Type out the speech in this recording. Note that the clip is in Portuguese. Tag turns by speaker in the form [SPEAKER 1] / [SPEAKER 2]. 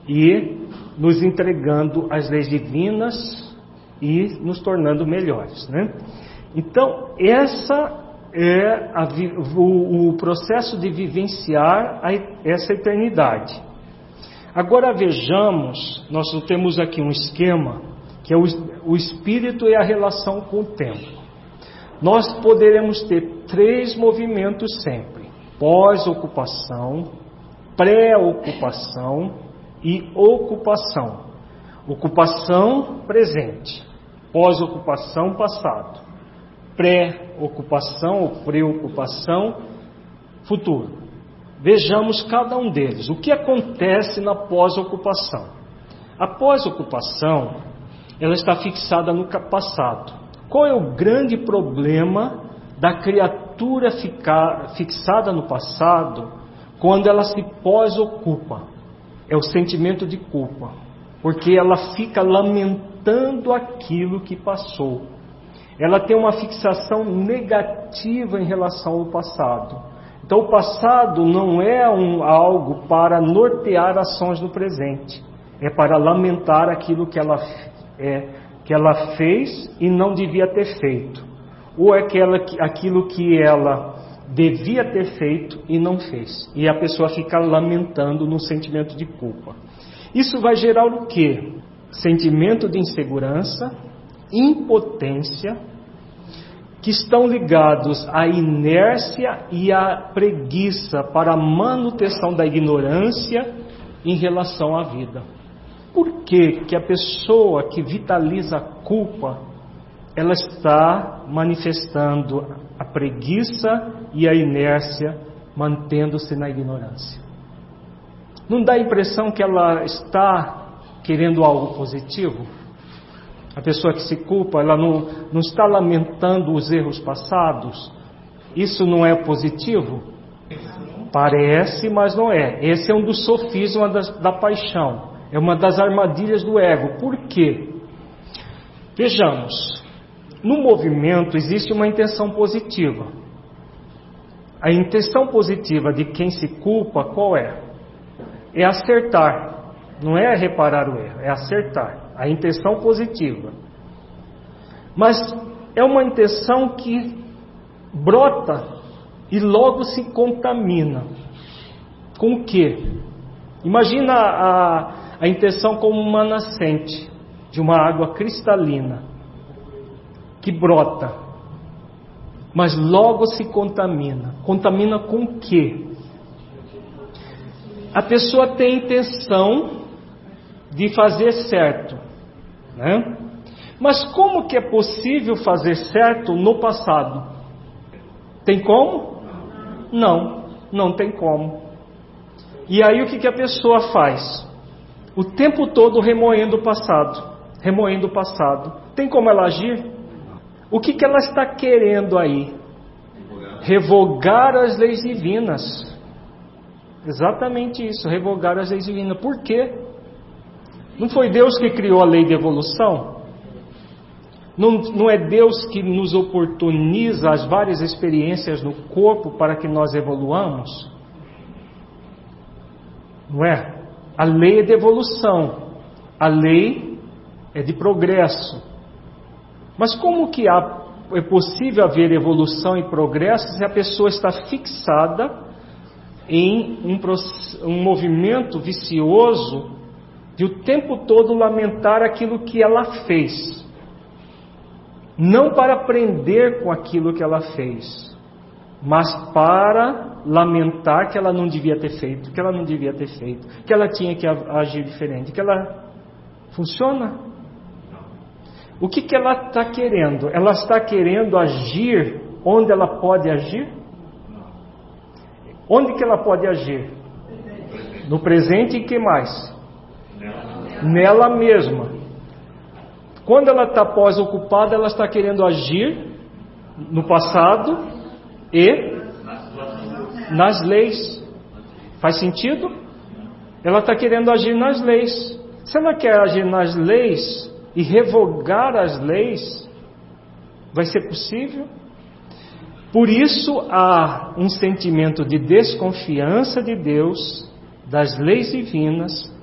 [SPEAKER 1] e nos entregando as leis divinas e nos tornando melhores, né? Então, essa é o processo de vivenciar essa eternidade. Agora vejamos, nós temos aqui um esquema, que é o espírito e a relação com o tempo. Nós poderemos ter 3 movimentos sempre: pós-ocupação, pré-ocupação e ocupação. Ocupação presente, pós-ocupação passado, pré-ocupação ou preocupação futuro. Vejamos cada um deles. O que acontece na pós-ocupação? A pós-ocupação, ela está fixada no passado. Qual é o grande problema da criatura ficar fixada no passado quando ela se pós-ocupa? É o sentimento de culpa, porque ela fica lamentando aquilo que passou. Ela tem uma fixação negativa em relação ao passado. Então o passado não é algo para nortear ações no presente, é para lamentar aquilo que ela fez e não devia ter feito, ou aquilo que ela devia ter feito e não fez, e a pessoa fica lamentando no sentimento de culpa. Isso vai gerar o quê? Sentimento de insegurança, impotência, que estão ligados à inércia e à preguiça para a manutenção da ignorância em relação à vida. Por que a pessoa que vitaliza a culpa, ela está manifestando a preguiça e a inércia, mantendo-se na ignorância? Não dá a impressão que ela está querendo algo positivo? A pessoa que se culpa, ela não está lamentando os erros passados? Isso não é positivo? Parece, mas não é. Esse é um dos sofismas da paixão. É uma das armadilhas do ego. Por quê? Vejamos. No movimento existe uma intenção positiva. A intenção positiva de quem se culpa, qual é? É acertar. Não é reparar o erro, é acertar. A intenção positiva. Mas é uma intenção que brota e logo se contamina. Com o quê? Imagina a intenção como uma nascente de uma água cristalina que brota, mas logo se contamina. Contamina com o quê? A pessoa tem intenção de fazer certo, né? Mas como que é possível fazer certo no passado? Tem como? Não tem como. E aí o que a pessoa faz? O tempo todo remoendo o passado. Tem como ela agir? O que ela está querendo aí? Revogar as leis divinas. Exatamente isso, revogar as leis divinas. Por quê? Não foi Deus que criou a lei de evolução? Não é Deus que nos oportuniza as várias experiências no corpo para que nós evoluamos? Não é? A lei é de evolução. A lei é de progresso. Mas como que é possível haver evolução e progresso se a pessoa está fixada em um movimento vicioso de o tempo todo lamentar aquilo que ela fez? Não para aprender com aquilo que ela fez, mas para lamentar que ela não devia ter feito, que ela tinha que agir diferente, que ela... Funciona? O que ela está querendo? Ela está querendo agir onde ela pode agir? Onde que ela pode agir? No presente e que mais? Nela mesma. Quando ela está pós-ocupada, ela está querendo agir no passado e nas leis. Faz sentido? Ela está querendo agir nas leis. Se ela quer agir nas leis e revogar as leis, vai ser possível? Por isso há um sentimento de desconfiança de Deus, das leis divinas,